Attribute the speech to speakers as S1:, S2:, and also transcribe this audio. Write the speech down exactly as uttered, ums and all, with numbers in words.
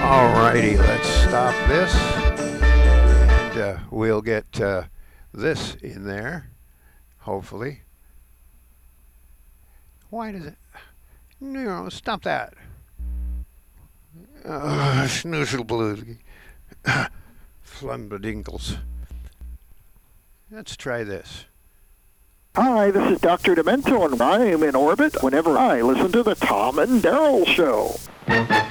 S1: Alrighty, let's stop this, and uh, we'll get uh, this in there, hopefully. Why does it... No, stop that. Uh, Schnoozleblue. Flumbadinkles. Let's try this.
S2: Hi, this is Doctor Demento, and I am in orbit whenever I listen to the Tom and Daryl Show.